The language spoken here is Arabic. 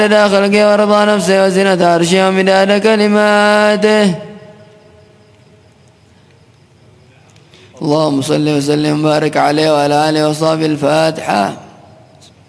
عدد خلقه ورضا نفسه وزنة عرشه ومداد كلماته. اللهم صل وسلم وبارك عليه وعلى آله وصحبه. الفاتحة.